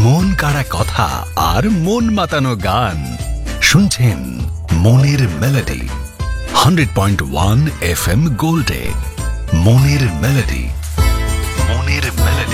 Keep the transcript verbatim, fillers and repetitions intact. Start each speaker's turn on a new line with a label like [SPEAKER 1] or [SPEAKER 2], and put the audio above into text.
[SPEAKER 1] মন কাড়া কথা আর মন মাতানো গান শুনছেন মনের melody hundred point one F M গোল্ডে। মনের মেলোডি, মনের